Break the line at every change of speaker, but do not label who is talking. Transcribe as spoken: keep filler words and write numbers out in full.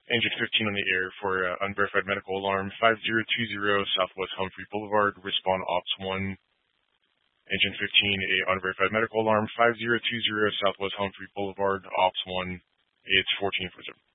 Engine fifteen on the air for uh, unverified medical alarm five zero two zero Southwest Humphrey Boulevard. Respond Ops one. Engine fifteen, a unverified medical alarm five zero two zero Southwest Humphrey Boulevard. Ops one. It's fourteen four seven.